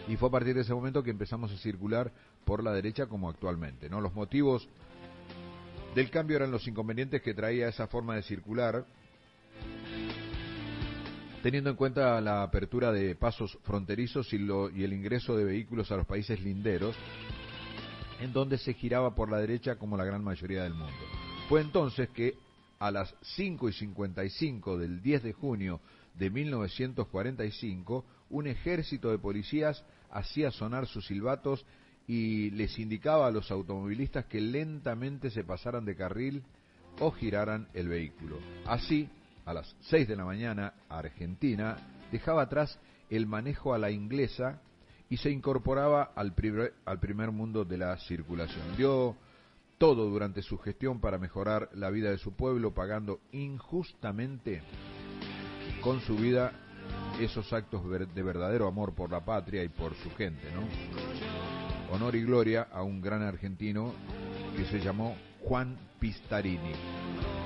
Y fue a partir de ese momento que empezamos a circular por la derecha como actualmente, ¿no? Los motivos del cambio eran los inconvenientes que traía esa forma de circular, teniendo en cuenta la apertura de pasos fronterizos y el ingreso de vehículos a los países linderos, en donde se giraba por la derecha como la gran mayoría del mundo. Fue entonces que a las 5:55 del 10 de junio de 1945, un ejército de policías hacía sonar sus silbatos y les indicaba a los automovilistas que lentamente se pasaran de carril o giraran el vehículo. Así, a las 6 de la mañana, Argentina dejaba atrás el manejo a la inglesa y se incorporaba al primer mundo de la circulación. Dio todo durante su gestión para mejorar la vida de su pueblo, pagando injustamente con su vida esos actos de verdadero amor por la patria y por su gente, ¿no? Honor y gloria a un gran argentino que se llamó Juan Pistarini.